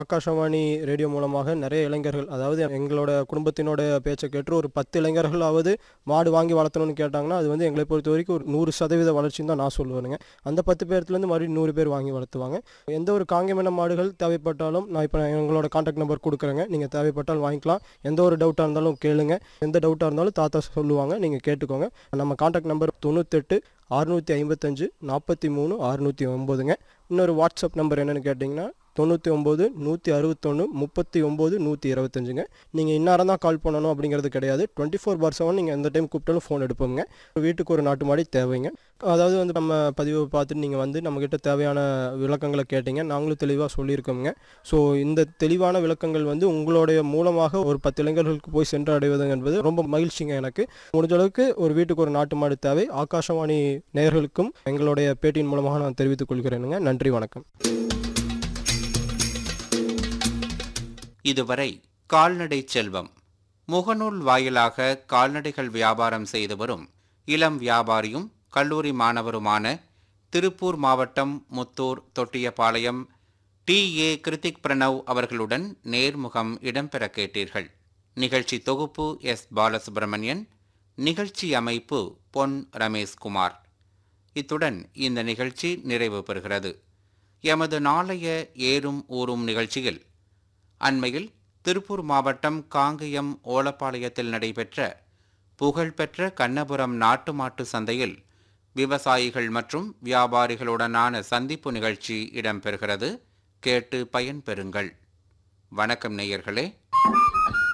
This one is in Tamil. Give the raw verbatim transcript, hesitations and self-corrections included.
ஆகாஷவாணி ரேடியோ மூலமாக நிறைய இளைஞர்கள், அதாவது எங்களோட குடும்பத்தினோட பேச்சை கேட்டு ஒரு பத்து இளைஞர்களாவது மாடு வாங்கி வளர்த்தணும்னு கேட்டாங்கன்னா, அது வந்து எங்களை பொறுத்த வரைக்கும் ஒரு நூறு சதவீத வளர்ச்சின்னு தான் நான் சொல்லுவேனுங்க. அந்த பத்து பேர்த்துலேருந்து மறுபடியும் நூறு பேர் வாங்கி வளர்த்துவாங்க. எந்த ஒரு காங்கேயமான மாடுகள் தேவைப்பட்டாலும் நான் இப்போ எங்களோட கான்டாக்ட் நம்பர் கொடுக்குறேங்க. நீங்கள் தேவைப்பட்டால் வாங்கிக்கலாம். எந்த ஒரு டவுட்டாக இருந்தாலும் கேளுங்க. எந்த டவுட்டாக இருந்தாலும் தாத்தா சொல்லுவாங்க. நீங்கள் கேட்டுக்கோங்க. நம்ம கான்டாக்ட் நம்பர் தொண்ணூத்தெட்டு அறுநூற்றி ஐம்பத்தஞ்சு நாற்பத்தி மூணு அறுநூற்றி ஒன்பதுங்க. இன்னொரு வாட்ஸ்அப் நம்பர் என்னென்னு கேட்டிங்கன்னா தொண்ணூற்றி ஒம்பது நூற்றி அறுபத்தொன்று முப்பத்தி ஒம்பது நூற்றி இருபத்தஞ்சுங்க. நீங்கள் இன்னாரம் தான் கால் பண்ணணும் அப்படிங்கிறது கிடையாது. டுவெண்ட்டி ஃபோர் பார் செவன் நீங்கள் எந்த டைம் கூப்பிட்டாலும் ஃபோன் எடுப்போங்க. வீட்டுக்கு ஒரு நாட்டு மாடி தேவைங்க. அதாவது வந்து நம்ம பதிவை பார்த்துட்டு நீங்கள் வந்து நம்மக்கிட்ட தேவையான விளக்கங்களை கேட்டீங்க. நாங்களும் தெளிவாக சொல்லியிருக்கோங்க. ஸோ இந்த தெளிவான விளக்கங்கள் வந்து உங்களுடைய மூலமாக ஒரு பத்து இளைஞர்களுக்கு போய் சென்று அடைவது என்பது ரொம்ப மகிழ்ச்சிங்க எனக்கு. முடிஞ்ச அளவுக்கு ஒரு வீட்டுக்கு ஒரு நாட்டு மாடு தேவை. ஆகாஷவாணி நேயர்களுக்கும் எங்களுடைய பேட்டியின் மூலமாக நான் தெரிவித்துக் கொள்கிறேனுங்க. நன்றி, வணக்கம். இதுவரை கால்நடை செல்வம், முகநூல் வாயிலாக கால்நடைகள் வியாபாரம் செய்து வரும் இளம் வியாபாரியும் கல்லூரி மாணவருமான திருப்பூர் மாவட்டம் முத்தூர் தொட்டியபாளையம் டி ஏ கிருத்திக் பிரணவ் அவர்களுடன் நேர்முகம் இடம்பெற கேட்டீர்கள். நிகழ்ச்சி தொகுப்பு எஸ் பாலசுப்ரமணியன், நிகழ்ச்சி அமைப்பு பொன் ரமேஷ்குமார். இத்துடன் இந்த நிகழ்ச்சி நிறைவு பெறுகிறது. எமது நாளைய ஏறும் ஊறும் நிகழ்ச்சியில் அண்மையில் திருப்பூர் மாவட்டம் காங்கயம் ஓலப்பாளையத்தில் நடைபெற்ற புகழ்பெற்ற கண்ணபுரம் நாட்டு மாட்டு சந்தையில் விவசாயிகள் மற்றும் வியாபாரிகளுடனான சந்திப்பு நிகழ்ச்சி இடம்பெறுகிறது. கேட்டு பயன்பெறுங்கள். வணக்கம் நேயர்களே.